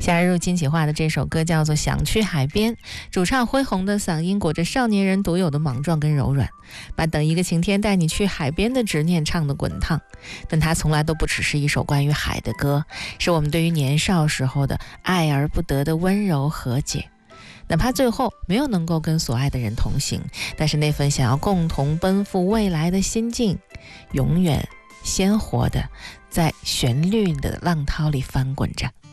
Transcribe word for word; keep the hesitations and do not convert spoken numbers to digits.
夏日入侵企划的这首歌叫做《想去海边》，主唱恢宏的嗓音裹着少年人独有的莽撞跟柔软，把等一个晴天带你去海边的执念唱得滚烫。但它从来都不只是一首关于海的歌，是我们对于年少时候的爱而不得的温柔和解。哪怕最后没有能够跟所爱的人同行，但是那份想要共同奔赴未来的心境，永远鲜活的在旋律的浪涛里翻滚着。